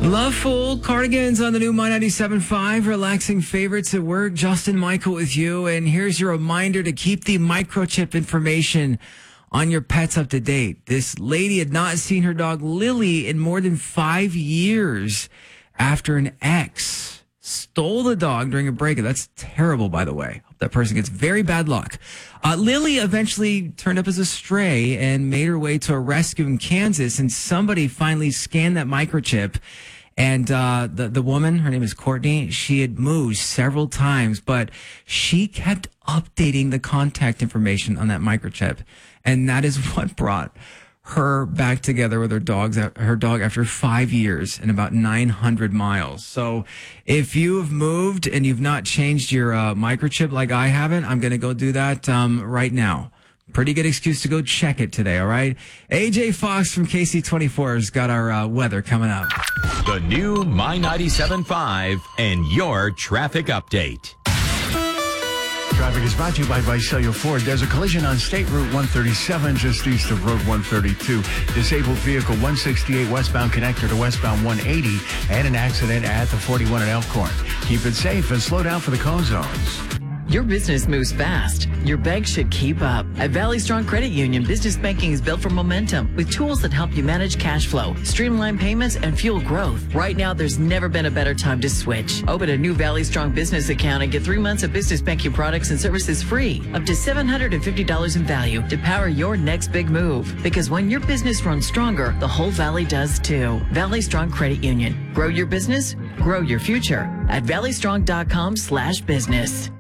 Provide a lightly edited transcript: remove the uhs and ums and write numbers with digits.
Loveful Cardigans on the new My 97.5, relaxing favorites at work. Justin Michael with you. And here's your reminder to keep the microchip information on your pets up to date. This lady had not seen her dog Lily in more than 5 years after an ex stole the dog during a break-up. That's terrible, by the way. Hope that person gets very bad luck. Lily eventually turned up as a stray and made her way to a rescue in Kansas, and somebody finally scanned that microchip. And the woman, her name is Courtney, she had moved several times, but she kept updating the contact information on that microchip. And that is what brought her back together with her dog after 5 years and about 900 miles. So if you have moved and you've not changed your microchip like I haven't, I'm going to go do that right now. Pretty good excuse to go check it today, all right? AJ Fox from KC24 has got our weather coming up. The new My 97.5 and your traffic update. Traffic is brought to you by Visalia Ford. There's a collision on State Route 137 just east of Road 132. Disabled vehicle 168 westbound connector to westbound 180 and an accident at the 41 at Elkhorn. Keep it safe and slow down for the cone zones. Your business moves fast. Your bank should keep up. At Valley Strong Credit Union, business banking is built for momentum with tools that help you manage cash flow, streamline payments, and fuel growth. Right now, there's never been a better time to switch. Open a new Valley Strong business account and get 3 months of business banking products and services free, up to $750 in value to power your next big move. Because when your business runs stronger, the whole Valley does too. Valley Strong Credit Union. Grow your business, grow your future at valleystrong.com/business.